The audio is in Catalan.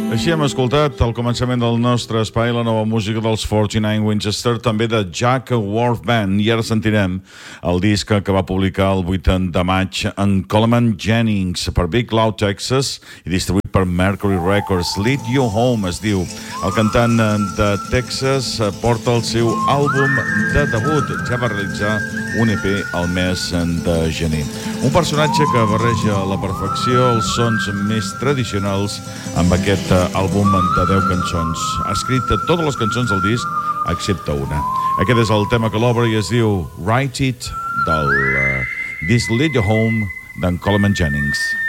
Així hem escoltat al començament del nostre espai la nova música dels 49 Winchester, també de Jack Wharf Band, i ara sentirem el disc que va publicar el 8 de maig en Coleman Jennings per Big Loud Texas i distribuït per Mercury Records. Lead You Home es diu. El cantant de Texas porta el seu àlbum de debut. Ja va realitzar un EP al mes de gener. Un personatge que barreja a la perfecció els sons més tradicionals amb aquest àlbum de 10 cançons. Ha escrit totes les cançons del disc, excepte una. Aquest és el tema que l'obre i es diu Write It, del disc Lead You Home d'en Coleman Jennings.